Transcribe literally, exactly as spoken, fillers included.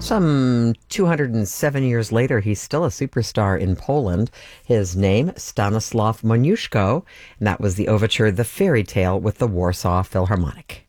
Some two hundred seven years later, he's still a superstar in Poland. His name, Stanislaw Moniuszko, and that was the overture The Fairy Tale with the Warsaw Philharmonic.